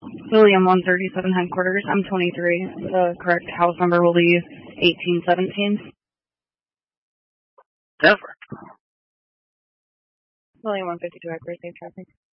William 137 headquarters. I'm 23. The correct house number will be 1817. Never. William 152 headquarters. Safe traffic.